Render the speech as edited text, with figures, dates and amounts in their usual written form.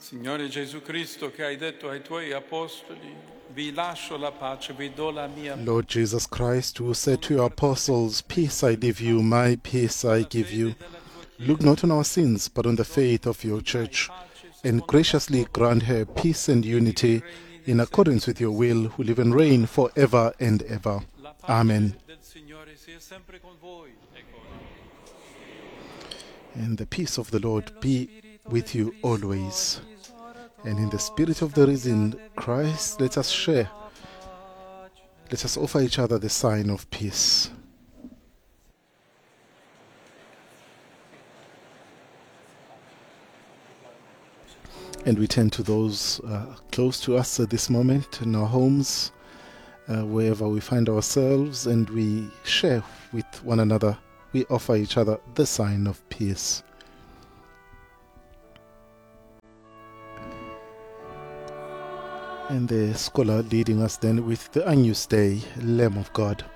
Signore Gesù Cristo, che hai detto ai tuoi apostoli, vi lascio la pace, vi do la mia pace. Lord Jesus Christ, who said to your apostles, "Peace I give you, my peace I give you," look not on our sins, but on the faith of your church, and graciously grant her peace and unity in accordance with your will, who live and reign forever and ever. Amen. Del Signore sia sempre con voi. And the peace of the Lord be with you always. And in the spirit of the risen Christ, let us share. Let us offer each other the sign of peace. And we turn to those close to us at this moment, in our homes, wherever we find ourselves, and we share with one another. We offer each other the sign of peace. And the scholar leading us then with the Agnus Dei, Lamb of God.